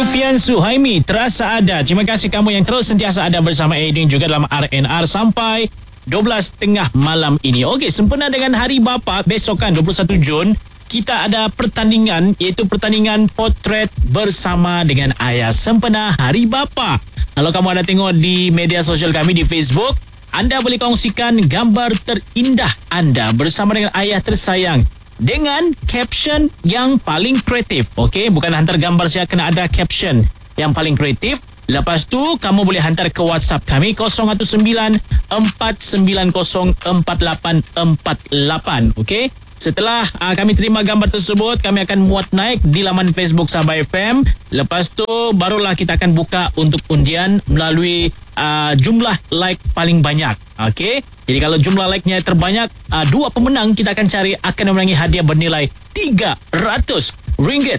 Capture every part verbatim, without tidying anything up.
Alfian Suhaimi, terasa ada. Terima kasih kamu yang terus sentiasa ada bersama Edwin juga dalam R N R sampai dua belas tengah malam ini. Okey, sempena dengan Hari Bapa besokan dua puluh satu Jun, kita ada pertandingan, iaitu pertandingan potret bersama dengan ayah sempena Hari Bapa. Kalau kamu ada tengok di media sosial kami di Facebook, anda boleh kongsikan gambar terindah anda bersama dengan ayah tersayang dengan caption yang paling kreatif. Okey, bukan hantar gambar saya, kena ada caption yang paling kreatif. Lepas tu kamu boleh hantar ke WhatsApp kami kosong satu sembilan empat sembilan kosong empat lapan empat lapan. Okey, setelah uh, kami terima gambar tersebut, kami akan muat naik di laman Facebook Sabah F M. Lepas tu barulah kita akan buka untuk undian melalui uh, jumlah like paling banyak. Okey, jadi kalau jumlah like-nya terbanyak, uh, dua pemenang kita akan cari akan memenangi hadiah bernilai tiga ratus ringgit.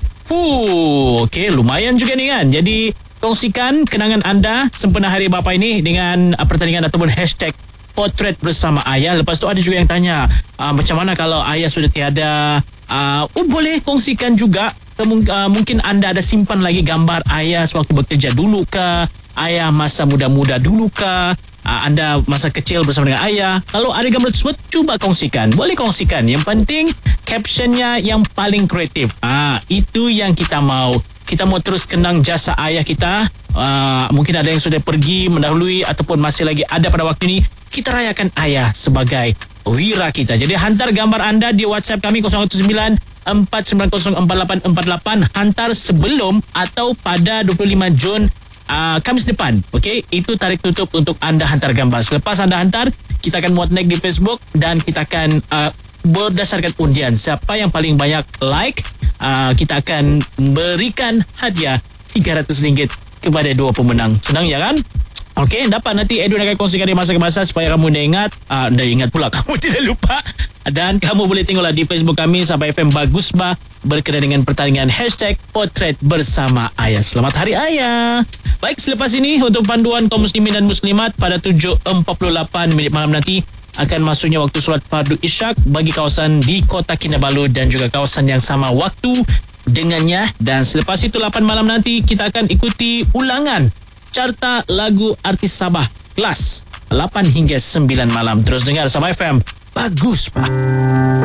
Fuh, okey, lumayan juga ni kan. Jadi kongsikan kenangan anda sempena Hari Bapa ini dengan uh, pertandingan ataupun hashtag potret bersama ayah. Lepas tu ada juga yang tanya, uh, macam mana kalau ayah sudah tiada? Uh, oh, boleh kongsikan juga. Kemung, uh, mungkin anda ada simpan lagi gambar ayah sewaktu bekerja dulu ke, ayah masa muda-muda dulu ke, uh, anda masa kecil bersama dengan ayah. Kalau ada gambar tersebut, cuba kongsikan. Boleh kongsikan. Yang penting captionnya yang paling kreatif. Ah, itu yang kita mau. Kita mau terus kenang jasa ayah kita. Uh, mungkin ada yang sudah pergi mendahului ataupun masih lagi ada pada waktu ini. Kita rayakan ayah sebagai wira kita. Jadi hantar gambar anda di WhatsApp kami kosong satu sembilan empat sembilan kosong empat lapan empat lapan. Hantar sebelum atau pada dua puluh lima Jun uh, Khamis depan. Okey, itu tarikh tutup untuk anda hantar gambar. Selepas anda hantar, kita akan muat naik di Facebook dan kita akan uh, berdasarkan undian siapa yang paling banyak like, uh, kita akan berikan hadiah tiga ratus ringgit kepada dua pemenang. Senang ya kan? Okey, dapat nanti Edwin akan kongsikan di masa ke masa supaya kamu dah ingat. Uh, dah ingat pula, kamu tidak lupa. Dan kamu boleh tengoklah di Facebook kami Sabah F M Bagus Bah berkenaan dengan pertandingan hashtag potret bersama ayah. Selamat Hari Ayah. Baik, selepas ini untuk panduan kaum muslimin dan muslimat pada tujuh empat puluh lapan minit malam nanti akan masuknya waktu solat fardu isyak bagi kawasan di Kota Kinabalu dan juga kawasan yang sama waktu dengannya. Dan selepas itu lapan malam nanti kita akan ikuti ulangan carta lagu artis Sabah kelas lapan hingga sembilan malam. Terus dengar Sabah F M Bagus Bah.